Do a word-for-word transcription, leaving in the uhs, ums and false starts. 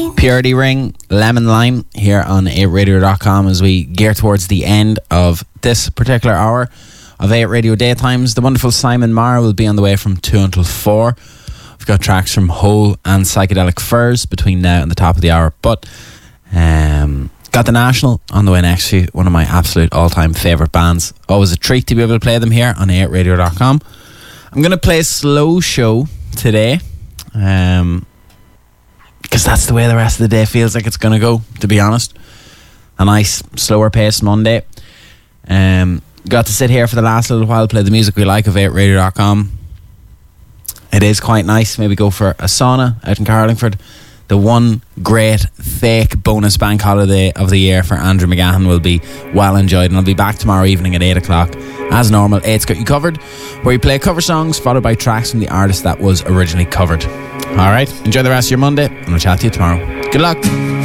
Purity Ring, Lemon Lime here on eight radio dot com as we gear towards the end of this particular hour of eight Radio Daytimes. The wonderful Simon Marr will be on the way from two until four. We've got tracks from Hole and Psychedelic Furs between now and the top of the hour. But um, got The National on the way next to you, one of my absolute all-time favourite bands. Always a treat to be able to play them here on eight radio dot com. I'm going to play Slow Show today. Um... Because that's the way the rest of the day feels like it's going to go, to be honest. A nice, slower paced Monday. Um, got to sit here for the last little while, play the music we like of eight radio dot com. It is quite nice. Maybe go for a sauna out in Carlingford. The one great fake bonus bank holiday of the year for Andrew McGahan will be well enjoyed. And I'll be back tomorrow evening at eight o'clock. As normal, eight's got you covered, where you play cover songs followed by tracks from the artist that was originally covered. Alright, enjoy the rest of your Monday, and I'll chat to you tomorrow. Good luck.